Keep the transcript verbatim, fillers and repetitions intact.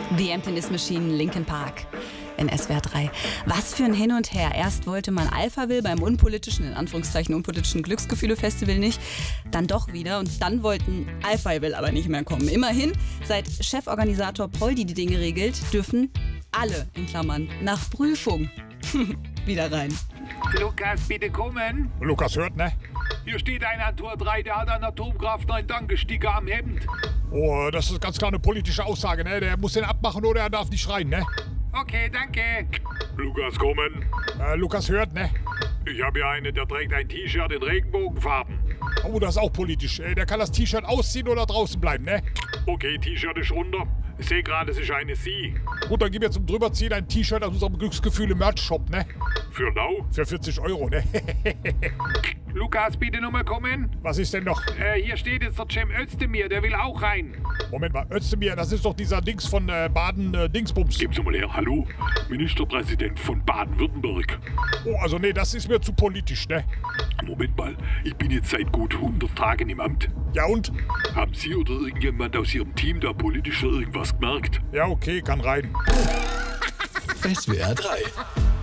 The Emptiness Machine, Linkin Park in S W R drei. Was für ein Hin und Her. Erst wollte man Alphaville beim unpolitischen, in Anführungszeichen unpolitischen Glücksgefühle-Festival nicht, dann doch wieder und dann wollten Alphaville aber nicht mehr kommen. Immerhin, seit Cheforganisator Poldi die Dinge regelt, dürfen alle, in Klammern, nach Prüfung wieder rein. Lukas, bitte kommen. Lukas hört, ne? Hier steht einer an Tor drei, der hat einen Atomkraft neun Dankesticker am Hemd. Oh, das ist ganz klar eine politische Aussage, ne? Der muss den abmachen oder er darf nicht schreien, ne? Okay, danke. Lukas, kommen. Äh, Lukas hört, ne? Ich habe hier einen, der trägt ein T-Shirt in Regenbogenfarben. Oh, das ist auch politisch. Äh, der kann das T-Shirt ausziehen oder draußen bleiben, ne? Okay, T-Shirt ist runter. Ich sehe gerade, es ist eine Sie. Gut, dann gib mir zum Drüberziehen ein T-Shirt aus unserem Glücksgefühle-Merch-Shop, ne? Für lau? Für vierzig Euro, ne? Lukas, bitte nochmal kommen. Was ist denn noch? Äh, hier steht jetzt der Cem Özdemir, der will auch rein. Moment mal, Özdemir, das ist doch dieser Dings von äh, Baden-Dingsbums. Geben Sie mal her, hallo? Ministerpräsident von Baden-Württemberg. Oh, also nee, das ist mir zu politisch, ne? Moment mal, ich bin jetzt seit gut hundert Tagen im Amt. Ja und? Haben Sie oder irgendjemand aus Ihrem Team da politisch irgendwas gemerkt? Ja, okay, kann rein. S W R drei